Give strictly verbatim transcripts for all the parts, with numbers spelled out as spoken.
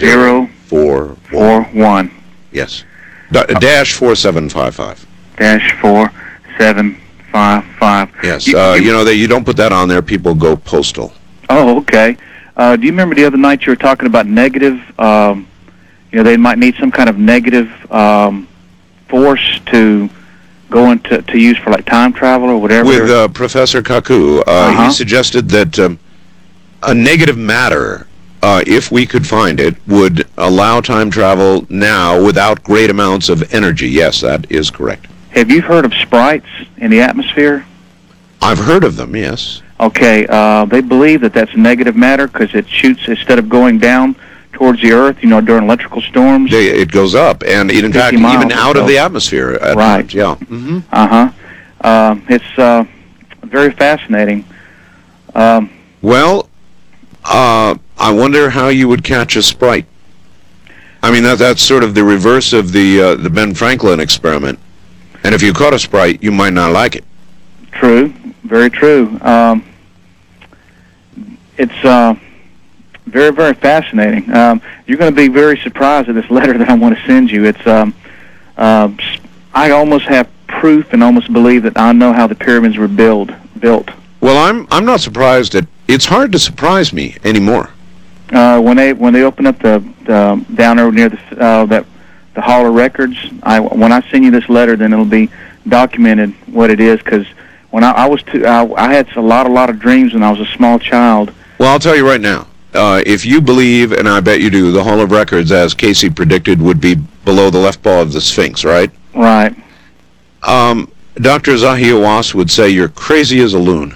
zero four one. Yes. D- dash four seven five five. Dash four seven five five. Yes. You, uh, you, you know, they, you don't put that on there, people go postal. Oh, okay. Uh, do you remember the other night you were talking about negative, um, you know, they might need some kind of negative um, force to go into to use for like time travel or whatever? With uh, Professor Kaku, uh, uh-huh. he suggested that um, a negative matter, uh, if we could find it, would allow time travel now without great amounts of energy. Yes, that is correct. Have you heard of sprites in the atmosphere? I've heard of them, yes. Okay, uh, they believe that that's negative matter because it shoots, instead of going down towards the Earth, you know, during electrical storms. They, it goes up, and in fact, even out of the atmosphere at right. times, yeah. Mm-hmm. Uh-huh. Uh, it's uh, very fascinating. Um, well, uh, I wonder how you would catch a sprite. I mean, that, that's sort of the reverse of the, uh, the Ben Franklin experiment. And if you caught a sprite, you might not like it. True. Very true. Um, it's uh, very, very fascinating. Um, you're going to be very surprised at this letter that I want to send you. It's um, uh, I almost have proof and almost believe that I know how the pyramids were build, built. Well, I'm I'm not surprised that it's hard to surprise me anymore. Uh, when they when they open up the, the down there near the uh, that the Hall of Records, I when I send you this letter, then it'll be documented what it is, because when I, I was too, I, I had a lot, a lot of dreams when I was a small child. Well, I'll tell you right now, uh, if you believe, and I bet you do, the Hall of Records, as Casey predicted, would be below the left paw of the Sphinx, right? Right. Um, Doctor Zahiawas would say you're crazy as a loon.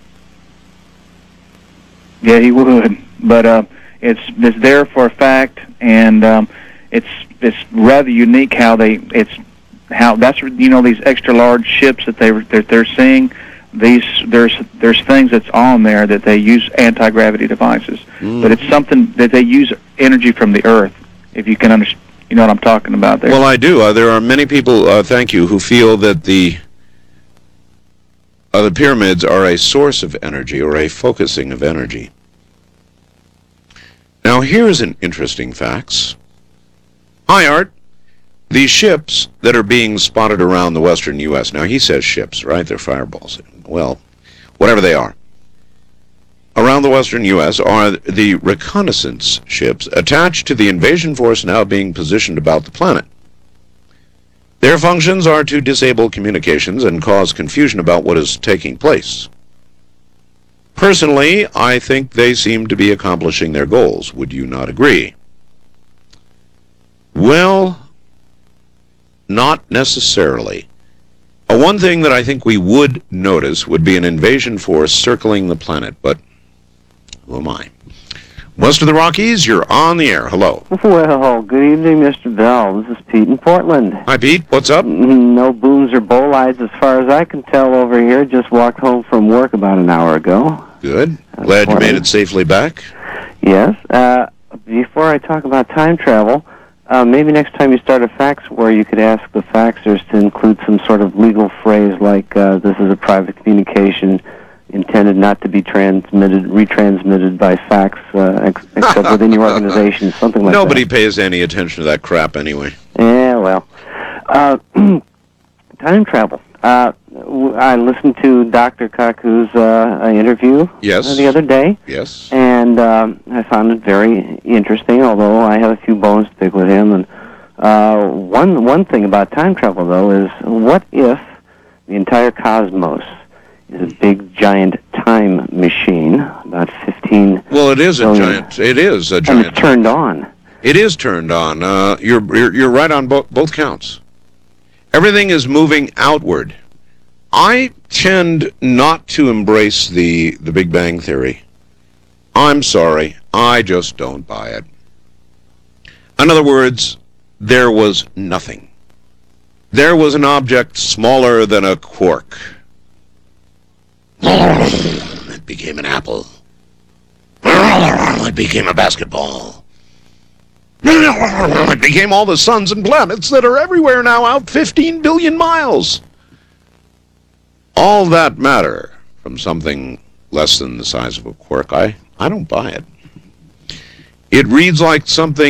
Yeah, he would. But uh, it's it's there for a fact, and um, it's it's rather unique how they it's. How that's you know these extra large ships that they that they're seeing, these there's there's things that's on there that they use anti-gravity devices, mm. but it's something that they use energy from the Earth. If you can understand, you know what I'm talking about there. Well, I do. Uh, there are many people, uh, thank you, who feel that the uh, the pyramids are a source of energy or a focusing of energy. Now, here's an interesting fact. Hi, Art. These ships that are being spotted around the western U S, now he says ships, right? They're fireballs. Well, whatever they are. Around the western U S are the reconnaissance ships attached to the invasion force now being positioned about the planet. Their functions are to disable communications and cause confusion about what is taking place. Personally, I think they seem to be accomplishing their goals. Would you not agree? Well, not necessarily. Uh, one thing that I think we would notice would be an invasion force circling the planet, but who am I? West of the Rockies, you're on the air. Hello. Well, good evening, Mister Bell. This is Pete in Portland. Hi, Pete. What's up? No booms or bolides as far as I can tell over here. Just walked home from work about an hour ago. Good. Glad you made it safely back. Yes. Uh, before I talk about time travel, Uh, maybe next time you start a fax war, you could ask the faxers to include some sort of legal phrase like, uh, this is a private communication intended not to be transmitted, retransmitted by fax, uh, ex- except within your organization, something like Nobody that. Nobody pays any attention to that crap anyway. Yeah, well. Uh, time travel. Uh, I listened to Doctor Kaku's uh, interview yes. the other day. Yes. And um, I found it very interesting, although I have a few bones to pick with him. And uh, one one thing about time travel, though, is what if the entire cosmos is a big, giant time machine, about fifteen Well, it is a billion, giant. It is a giant. And it's turned on. It is turned on. Uh, you're, you're you're right on bo- both counts. Everything is moving outward. I tend not to embrace the, the Big Bang Theory. I'm sorry. I just don't buy it. In other words, there was nothing. There was an object smaller than a quark. It became an apple. It became a basketball. It became all the suns and planets that are everywhere now, out fifteen billion miles. All that matter from something less than the size of a quark, I, I don't buy it. It reads like something